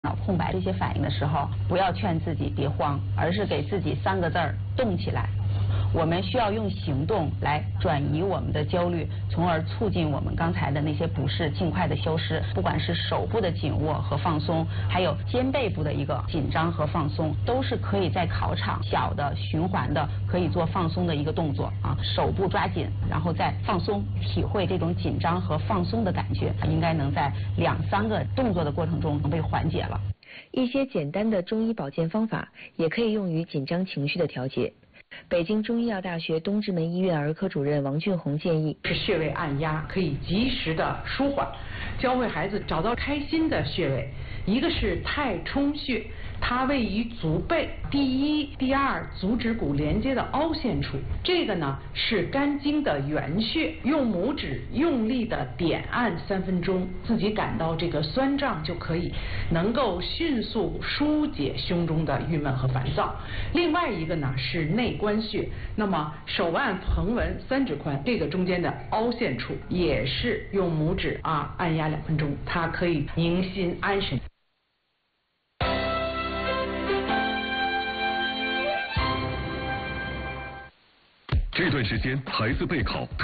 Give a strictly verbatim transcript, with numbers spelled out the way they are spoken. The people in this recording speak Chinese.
脑空白这些反应的时候，不要劝自己别慌，而是给自己三个字儿：动起来。我们需要用行动来转移我们的焦虑，从而促进我们刚才的那些不适尽快的消失。不管是手部的紧握和放松，还有肩背部的一个紧张和放松，都是可以在考场小的循环的可以做放松的一个动作啊。手部抓紧，然后再放松，体会这种紧张和放松的感觉，应该能在两三个动作的过程中能被缓解了。 一些简单的中医保健方法也可以用于紧张情绪的调节。北京中医药大学东直门医院儿科主任王俊宏建议， 是穴位按压可以及时的舒缓，教会孩子找到开心的穴位。一个是太冲穴，它位于足背第一、第二足趾骨连接的凹陷处，这个呢是肝经的原穴，用拇指用力的点按三分钟，自己感到这个酸胀就可以，能够迅速疏解胸中的郁闷和烦躁。另外一个呢是内关穴，那么手腕横纹三指宽这个中间的凹陷处，也是用拇指啊按压两分钟，它可以宁心安神。 这段时间孩子备考。